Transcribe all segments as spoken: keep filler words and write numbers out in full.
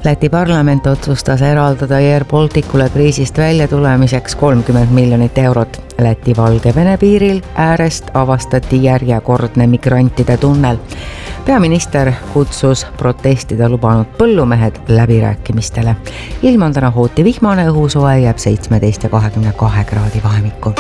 Läti parlament otsustas eraldada Air Balticule kriisist välja tulemiseks kolmkümmend miljonit eurot. Läti-Valgevene piiril äärest avastati järjekordne migrantide tunnel. Peaminister kutsus protestida lubanud põllumehed läbirääkimistele. Ilm on täna hooti vihmane, õhusoe jääb seitsmeteist ja kahekümne kahe kraadi vahemikku.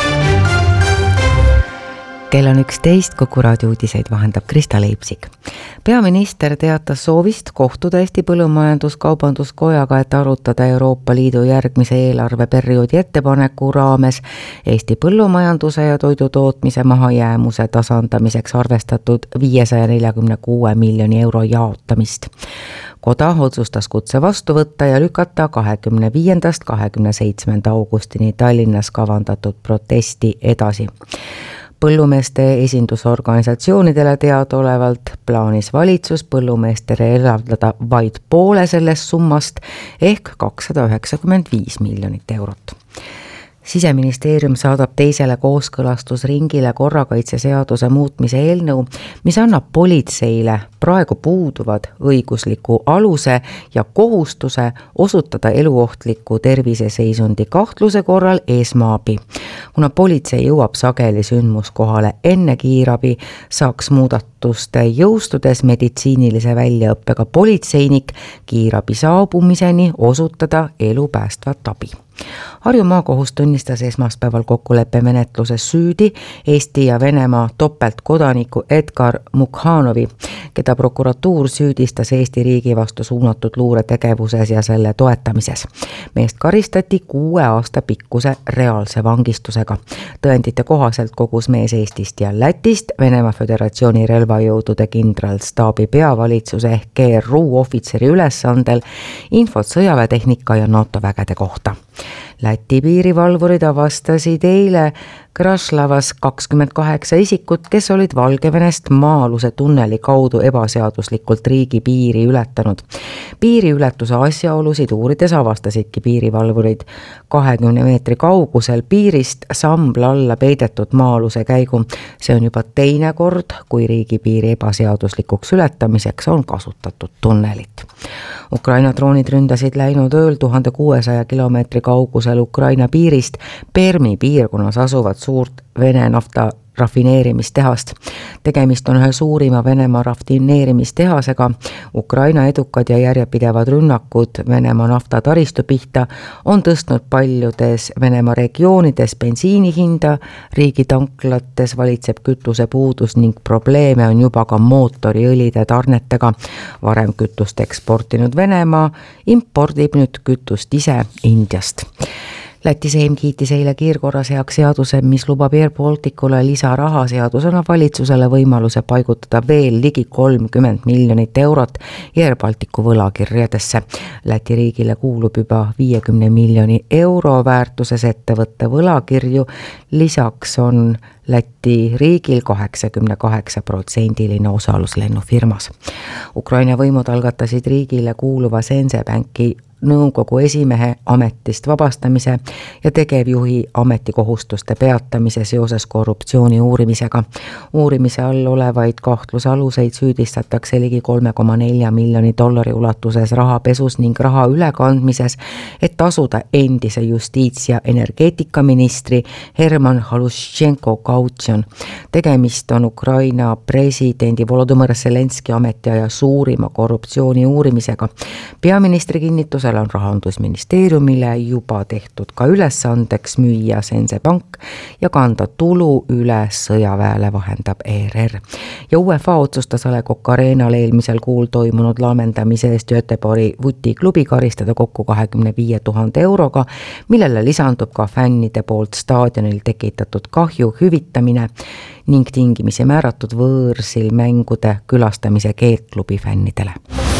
Kell on üksteist, Kuku raadio uudiseid vahendab Krista Leipsik. Peaminister teatas soovist kohtuda Eesti Põllumajandus-Kaubanduskojaga, et arutada Euroopa Liidu järgmise eelarveperioodi ettepaneku raames Eesti põllumajanduse ja toidutootmise mahajäämuse tasandamiseks arvestatud viiesaja neljakümne kuue miljoni euro jaotamist. Koda otsustas kutse vastu võtta ja lükata kahekümne viiendast kahekümne seitsmenda augustini Tallinnas kavandatud protesti edasi. Põllumeeste esindusorganisatsioonidele teadaolevalt plaanis valitsus põllumeestele eraldada vaid poole sellest summast ehk kakssada üheksakümmend viis miljonit eurot. Siseministeerium saadab teisele kooskõlastusringile korrakaitseseaduse muutmise eelnõu, mis annab politseile praegu puuduvad õigusliku aluse ja kohustuse osutada eluohtliku terviseseisundi kahtluse korral esmaabi. Kuna politsei jõuab sageli sündmuskohale enne kiirabi, saaks muudatuste jõustudes meditsiinilise väljaõppega politseinik kiirabi saabumiseni osutada elupäästvat abi. Harju maakohus tunnistas esmaspäeval kokkuleppemenetluses süüdi Eesti ja Venemaa topeltkodaniku Edgar Mukhanovi, keda prokuratuur süüdistas Eesti riigi vastu suunatud luuretegevuses ja selle toetamises. Meest karistati kuue aasta pikkuse reaalse vangistusega. Tõendite kohaselt kogus mees Eestist ja Lätist Venemaa Föderatsiooni relvajõudude kindralstaabi peavalitsuse ehk G R U ohvitseri ülesandel infot sõjaväetehnika ja NATO vägede kohta. Läti piirivalvurid avastasid eile Kraslavas kakskümmend kaheksa isikut, kes olid Valgevenest maa-aluse tunneli kaudu ebaseaduslikult riigi piiri ületanud. Piiriületuse asjaolusid uurides avastasidki piirivalvurid kahekümne meetri kaugusel piirist sambla alla peidetud maa-aluse käigu. See on juba teine kord, kui riigi piiri ebaseaduslikuks ületamiseks on kasutatud tunnelit. Ukraina droonid ründasid läinud ööl tuhande kuuesaja kilomeetri kaugusel Ukraina piirist Permi piirkonnas asuvad suurt Vene nafta rafineerimistehast. Tegemist on ühe suurima Venemaa rafineerimistehasega. Ukraina edukad ja järjepidevad rünnakud Venemaa naftataristu pihta on tõstnud paljudes Venemaa regioonides bensiini hinda, riigi tanklates valitseb kütuse puudus ning probleeme on juba ka mootoriõlide tarnetega. Varem kütust eksportinud Venemaa impordib nüüd kütust ise Indiast. Läti Seim kiitis eile kiirkorras heaks seaduse, mis lubab Air Balticule lisaraha. Seadus annab valitsusele võimaluse paigutada veel ligi kolmkümmend miljonit eurot Air Balticu võlakirjadesse. Läti riigile kuulub juba viiekümne miljoni euro väärtuses ettevõtte võlakirju. Lisaks on Läti riigil kaheksakümne kaheksa protsendiline osalus lennufirmas. Ukraina võimud algatasid riigile kuuluva Sensebanki nõukogu esimehe ametist vabastamise ja tegevjuhi ametikohustuste peatamise seoses korruptsiooni uurimisega. Uurimise all olevaid kahtlusaluseid süüdistatakse ligi kolme koma nelja miljoni dollari ulatuses rahapesus ning raha ülekandmises, et tasuda endise justiits- ja energeetikaministri Herman Halushchenko kautsjon. Tegemist on Ukraina presidendi Volodõmõr Zelenski ametiaja suurima korruptsiooni uurimisega. Peaministri kinnitusel on Rahandusministeeriumile juba tehtud ka ülesandeks müüa Sensebank ja kanda tulu üle sõjaväele, vahendab E R R. Ja U E F A otsustas A Le Coq Arenal eelmisel kuul toimunud laamendamise eest Göteborgi Vuti klubi karistada kokku kahekümne viie tuhande euroga, millele lisandub ka fännide poolt staadionil tekitatud kahju hüvitamine ning tingimisi määratud võõrsil mängude külastamise keeld klubi fännidele.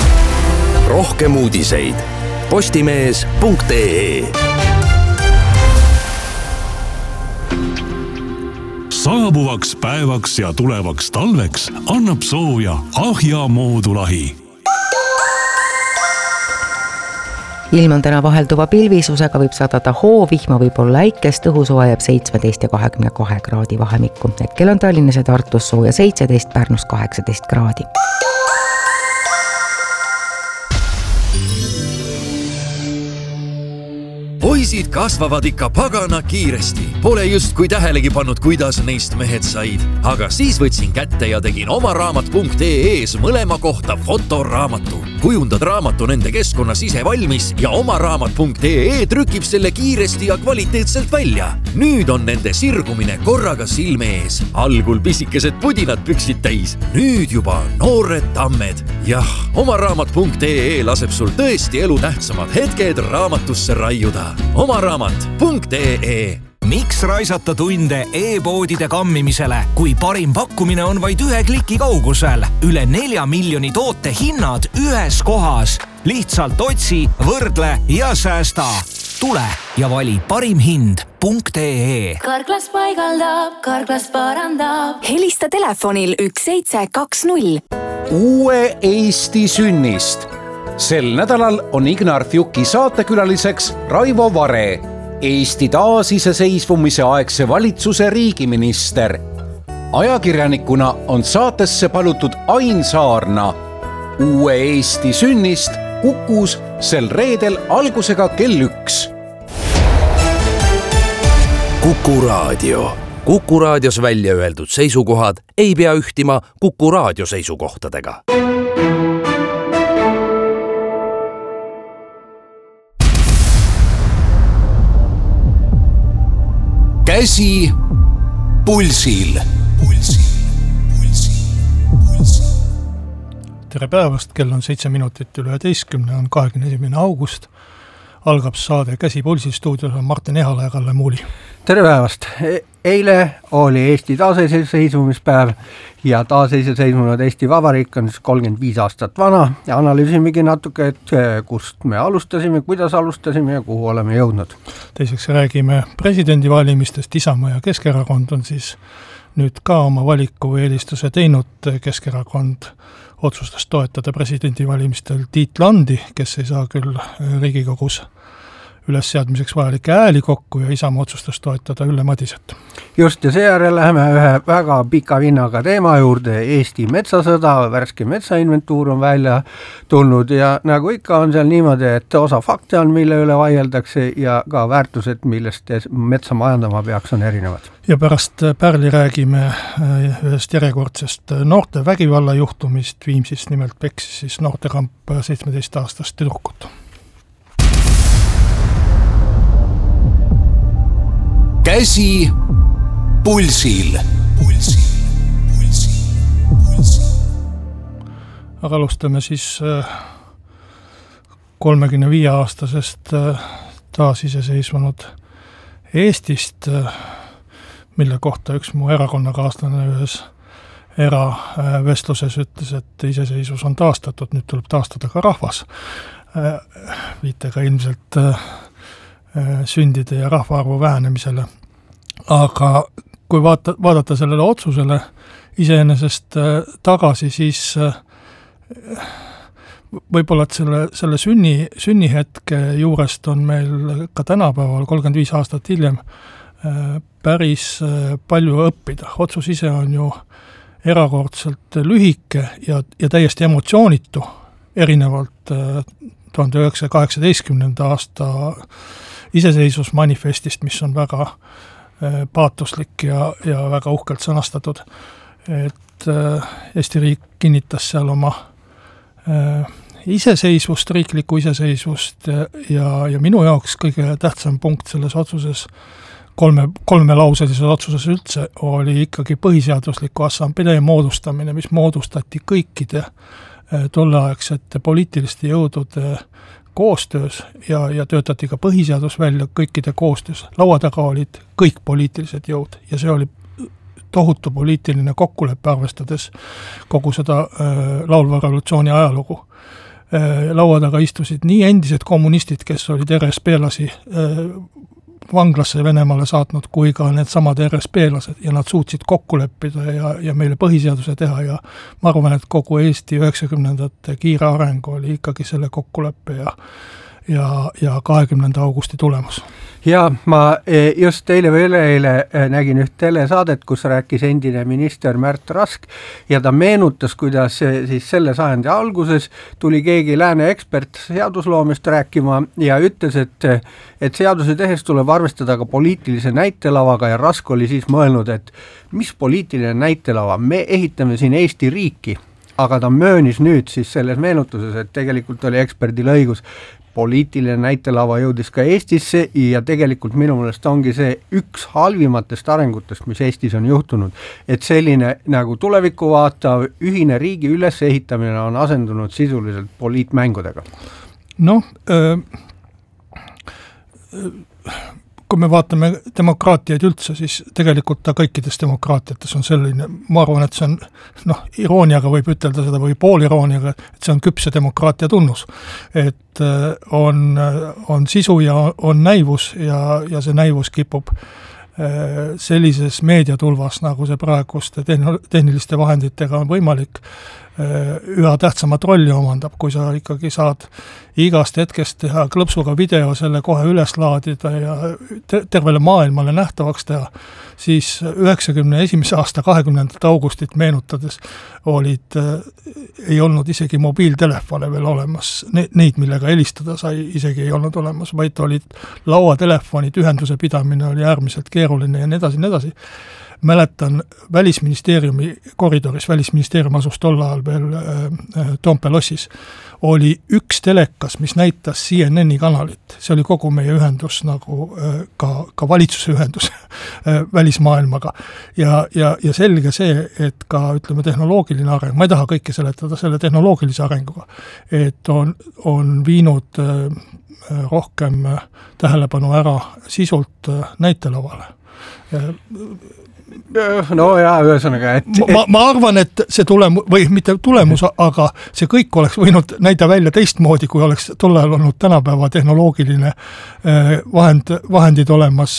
Rohkem uudiseid postimees punkt ee. Saabuvaks päevaks ja tulevaks talveks annab sooja Ahja moodulahi. Ilm on täna vahelduva pilvisusega, võib sadada hoovihma, võib olla äikest, õhusoe jääb seitsmeteist ja kahekümne kahe kraadi vahemikku. Hetkel on Tallinnas ja Tartus sooja seitseteist, Pärnus kaheksateist kraadi. poisid kasvavad ikka pagana kiiresti. Pole just kui tähelegi pannud, kuidas neist mehed said. Aga siis võtsin kätte ja tegin omaraamat punkt ee ees mõlema kohta fotoraamatu. Kujundad raamatu nende keskkonnas ise valmis ja omaraamat punkt ee trükib selle kiiresti ja kvaliteetselt välja. Nüüd on nende sirgumine korraga silme ees. Algul pisikesed pudinad püksid täis. Nüüd juba noored tammed. Jah, omaraamat punkt ee laseb sul tõesti elu tähtsamad hetked raamatusse raiuda. omaraamat punkt ee. Miks raisata tunde e-poodide kammimisele, kui parim pakkumine on vaid ühe kliki kaugusel? Üle nelja miljoni toote hinnad ühes kohas. Lihtsalt otsi, võrdle ja säästa. Tule ja vali parim hind punkt ee. Karklas paigaldab, Karklas parandab. Helista telefonil üks seitse kaks null. Uue Eesti sünnist. Sel nädalal on Ignarfjuki saatekülaliseks Raivo Vare, Eesti taasiseseisvumise aegse valitsuse riigiminister. Ajakirjanikuna on saatesse palutud Ain Saarna. Uue Eesti sünnist Kukus sel reedel algusega kell üks. Kuku Raadio. Kuku Raadios välja öeldud seisukohad ei pea ühtima Kuku Raadio seisukohtadega. Käsi pulsil. Pulsil, pulsil, pulsil. Tere päevast, kell on seitse minutit üle üheteistkümne, on kahekümne esimene august. Algab saade Käsi pulsil, stuudios on Martin Ehala ja Kalle Muuli. Tere päevast! Eile oli Eesti taasiseseisvumispäev ja taasiseseisvunud Eesti Vabariik on kolmkümmend viis aastat vana ja analüüsimegi natuke, et kust me alustasime, kuidas alustasime ja kuhu oleme jõudnud. Teiseks räägime presidendivalimistest. Isamaa ja Keskerakond on siis nüüd ka oma valiku eelistuse teinud. Keskerakond otsustas toetada presidendivalimistel Tiit Landi, kes ei saa küll Riigikogus ülesseadmiseks vajalike ääli kokku ja Isamaa otsustas toetada Ülle Madiset. Just, ja seejärel läheme ühe väga pika vinnaga teema juurde. Eesti metsasõda, värske metsainventuur on välja tulnud ja nagu ikka on seal niimoodi, et osa fakte on, mille üle vaieldakse ja ka väärtused, millest metsa majandama peaks, on erinevad. Ja pärast Pärli räägime ühest järjekordsest noorte vägivalla juhtumist. Viimsist nimelt peksis siis noortekamp seitsmeteist aastast tüdrukut. Käsi pulsil. Pulsil, pulsil, pulsil. Aga alustame siis kolmekümne viie aastasest taasiseseisvunud Eestist, mille kohta üks mu erakonnakaaslane ühes eravestluses ütles, et iseseisvus on taastatud, nüüd tuleb taastada ka rahvas. Viitega ilmselt sündide ja rahvaarvu vähenemisele. Aga kui vaata, vaadata sellele otsusele iseenesest tagasi, siis võib-olla, et selle, selle sünni, sünnihetke juurest on meil ka tänapäeval kolmkümmend viis aastat hiljem päris palju õppida. Otsus ise on ju erakordselt lühike ja, ja täiesti emotsioonitu, erinevalt tuhande üheksasaja kaheksateistkümnenda aasta iseseisvusmanifestist, mis on väga paatoslik ja, ja väga uhkelt sõnastatud. Et Eesti riik kinnitas seal oma iseseisvust, riiklikku iseseisvust ja, ja minu jaoks kõige tähtsam punkt selles otsuses, kolme, kolme lauselises otsuses üldse, oli ikkagi põhiseadusliku assamblee moodustamine, mis moodustati kõikide tolleaegsete poliitiliste jõudude koostöös ja, ja töötati ka põhiseadus välja kõikide koostöös. Laua taga olid kõik poliitilised jõud ja see oli tohutu poliitiline kokkuleppe, arvestades kogu seda äh, laulva revolutsiooni ajalugu. Äh, laua taga istusid nii endised kommunistid, kes olid R S P-lasi äh, vanglasse Venemaale saatnud, kui ka need samad R S P-lased ja nad suutsid kokku leppida ja, ja meile põhiseaduse teha ja ma arvan, et kogu Eesti üheksakümnendate kiire areng oli ikkagi selle kokkuleppe ja, ja, ja kahekümnenda augusti tulemus. Ja ma just eile või üleeile nägin üht telesaadet, kus rääkis endine minister Märt Rask ja ta meenutas, kuidas siis selle sajandi alguses tuli keegi lääne ekspert seadusloomest rääkima ja ütles, et, et seaduse tehes tuleb arvestada ka poliitilise näitelavaga ja Rask oli siis mõelnud, et mis poliitiline näitelava, me ehitame siin Eesti riiki, aga ta möönis nüüd siis selles meenutuses, et tegelikult oli eksperdil õigus, poliitiline näitelava jõudis ka Eestisse ja tegelikult minu meelest ongi see üks halvimatest arengutest, mis Eestis on juhtunud, et selline nagu tulevikku vaatav ühine riigi ülesehitamine on asendunud sisuliselt poliitmängudega. Noh, öö, kui me vaatame demokraatiaid üldse, siis tegelikult ta kõikides demokraatiates on selline, ma arvan, et see on, noh, irooniaga võib ütelda seda või poolirooniaga, et see on küpse demokraatia tunnus. Et on, on sisu ja on näivus ja, ja see näivus kipub sellises meediatulvas, nagu see praeguste tehniliste vahenditega on võimalik, üha tähtsamat rolli omandab, kui sa ikkagi saad igast hetkest teha klõpsuga video, selle kohe üles laadida ja tervele maailmale nähtavaks teha, siis üheksakümne esimese aasta kahekümnendat augustit meenutades olid, ei olnud isegi mobiiltelefone veel olemas, neid, millega helistada sai, isegi ei olnud olemas, vaid olid lauatelefonid, ühenduse pidamine oli äärmiselt keeruline ja nii edasi, nii edasi. Mäletan Välisministeeriumi koridoris, Välisministeerium asus tol ajal veel äh, Toompea lossis, oli üks telekas, mis näitas C N N-i kanalit. See oli kogu meie ühendus, nagu äh, ka, ka valitsuse ühendus äh, välismaailmaga. Ja, ja, ja selge see, et ka, ütleme, tehnoloogiline areng, ma ei taha kõike seletada selle tehnoloogilise arenguga, et on, on viinud äh, rohkem tähelepanu ära sisult äh, näitelavale. Äh, No jaa, ühesõnaga, et... Ma, ma arvan, et see tulemus, või mitte tulemus, aga see kõik oleks võinud näida välja teistmoodi, kui oleks tol ajal olnud tänapäeva tehnoloogiline vahend, vahendid olemas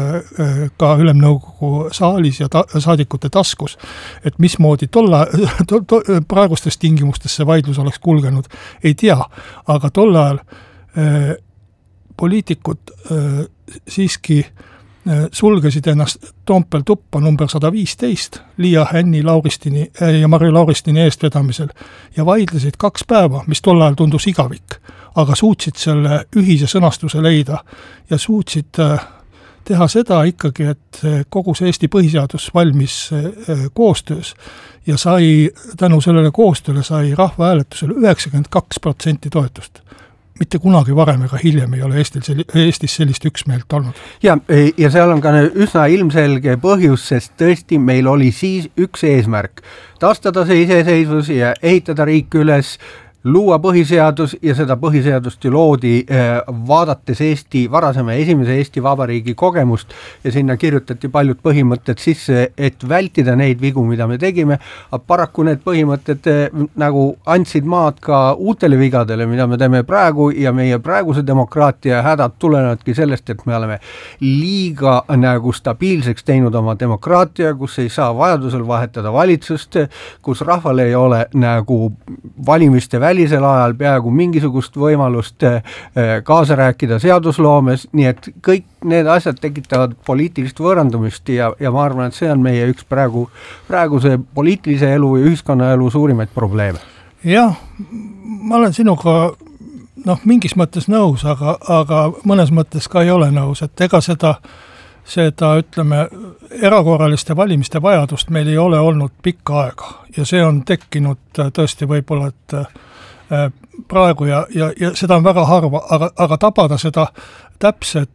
ka ülemnõukogu saalis ja ta, saadikute taskus. Et mismoodi tolla, to, to, praegustes tingimustes see vaidlus oleks kulgenud, ei tea, aga tol ajal eh, poliitikud eh, siiski sulgesid ennast Toompel tuppa number sada viisteist Liia Hänni Lauristini ja Marju Lauristini eestvedamisel ja vaidlesid kaks päeva, mis tol ajal tundus igavik, aga suutsid selle ühise sõnastuse leida ja suutsid teha seda ikkagi, et kogu see Eesti põhiseadus valmis koostöös ja sai, tänu sellele koostööle sai rahvahääletusel üheksakümmend kaks protsenti toetust. Mitte kunagi varem ega hiljem ei ole Eestil, Eestis sellist üksmeelt olnud. Ja, ja seal on ka üsna ilmselge põhjus, sest tõesti meil oli siis üks eesmärk. Taastada see iseseisvus ja ehitada riik üles, luua põhiseadus ja seda põhiseadust ju loodi eh, vaadates Eesti varasema esimese Eesti Vabariigi kogemust ja sinna kirjutati paljud põhimõtted sisse, et vältida neid vigu, mida me tegime, aga paraku need põhimõtted eh, nagu andsid maad ka uutele vigadele, mida me teeme praegu ja meie praeguse demokraatia hädad tulenevadki sellest, et me oleme liiga nagu stabiilseks teinud oma demokraatia, kus ei saa vajadusel vahetada valitsust, kus rahval ei ole nagu valimiste välisel ajal peaaegu mingisugust võimalust kaasa rääkida seadusloomes, nii et kõik need asjad tekitavad poliitilist võõrandumist ja, ja ma arvan, et see on meie üks praegu, praeguse poliitilise elu ja ühiskonnaelu suurimaid probleeme. Jah, ma olen sinuga noh, mingis mõttes nõus, aga, aga mõnes mõttes ka ei ole nõus, et ega seda seda, ütleme, erakorraliste valimiste vajadust meil ei ole olnud pikka aega ja see on tekkinud tõesti võib-olla, et praegu ja, ja, ja seda on väga harva, aga, aga tabada seda täpset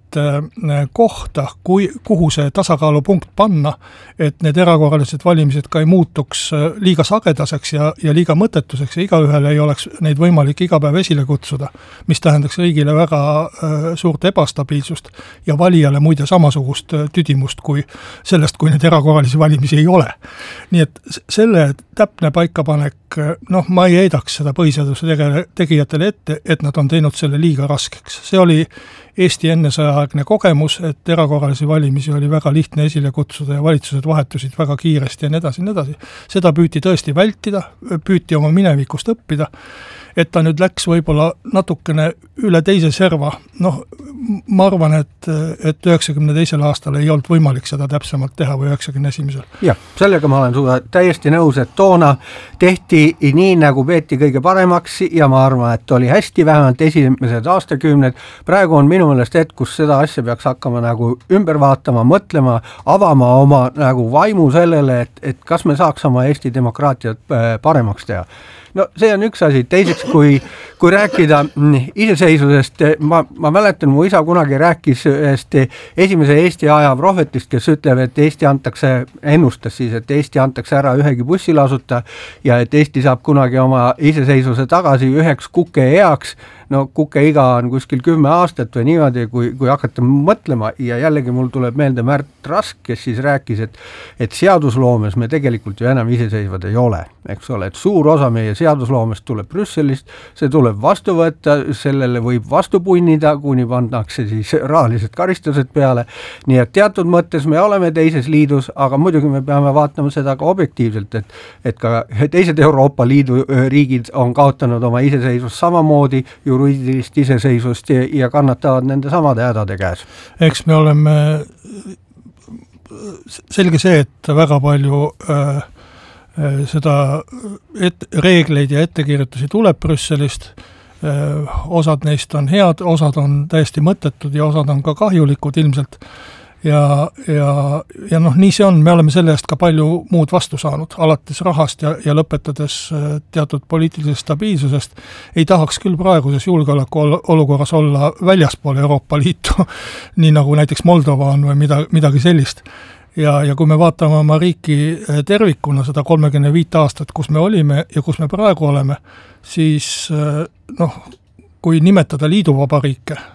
kohta, kui, kuhu see tasakaalupunkt panna, et need erakorralised valimised ka ei muutuks liiga sagedaseks ja, ja liiga mõttetuseks ja igaühel ei oleks neid võimalik iga päev esile kutsuda, mis tähendaks riigile väga äh, suurt ebastabiilsust ja valijale muide samasugust tüdimust kui sellest, kui need erakorralisi valimisi ei ole. Nii et selle täpne paikapanek, noh, ma ei heidaks seda põhiseaduse tegijatele ette, et nad on teinud selle liiga raskeks. See oli Eesti ennesõjaaegne kogemus, et erakorralisi valimisi oli väga lihtne esile kutsuda ja valitsused vahetusid väga kiiresti ja nii edasi, nii edasi. Seda püüti tõesti vältida, püüti oma minevikust õppida et ta nüüd läks võib-olla natukene üle teise serva, noh, ma arvan, et, et üheksakümne teisel aastal ei olnud võimalik seda täpsemalt teha või üheksakümne esimesel. Jah, sellega ma olen sulle täiesti nõus, et toona tehti nii, nagu peeti kõige paremaks ja ma arvan, et oli hästi vähemalt esimesed aastakümned. Praegu on minu meelest hetk, kus seda asja peaks hakkama nagu ümber vaatama, mõtlema, avama oma nagu vaimu sellele, et, et kas me saaks oma Eesti demokraatiat paremaks teha. No see on üks asi, teiseks kui, kui rääkida iseseisvusest, ma, ma mäletan, mu isa kunagi rääkis ühest esimese Eesti aja prohvetist, kes ütleb, et Eesti antakse, ennustas siis, et Eesti antakse ära ühegi bussilasuta ja et Eesti saab kunagi oma iseseisvuse tagasi üheks kuke eaks. No kuke iga on kuskil kümme aastat või niimoodi, kui, kui hakata mõtlema ja jällegi mul tuleb meelde Märt Rask, kes siis rääkis, et, et seadusloomes me tegelikult ju enam iseseisvad ei ole, eks ole, et suur osa meie seadusloomest tuleb Brüsselist, see tuleb vastu võtta, sellele võib vastu punnida, kuni pannakse siis rahalised karistused peale, nii et teatud mõttes me oleme teises liidus, aga muidugi me peame vaatama seda ka objektiivselt, et, et ka teised Euroopa Liidu riigid on kaotanud oma iseseisvust samamoodi, juriidilist iseseisvust ja, ja kannatavad nende samade hädade käes. Eks me oleme, selge see, et väga palju äh, seda et, reegleid ja ettekirjutusi tuleb Brüsselist, äh, osad neist on head, osad on täiesti mõttetud ja osad on ka kahjulikud ilmselt. Ja, ja, ja noh, nii see on, me oleme selle eest ka palju muud vastu saanud, alates rahast ja, ja lõpetades teatud poliitilisest stabiilsusest. Ei tahaks küll praeguses julgeoleku olukorras olla väljaspool Euroopa Liitu, nii nagu näiteks Moldova on või mida, midagi sellist. Ja, ja kui me vaatame oma riiki tervikuna seda kolmekümne viis aastat, kus me olime ja kus me praegu oleme, siis noh, kui nimetada liiduvabariike,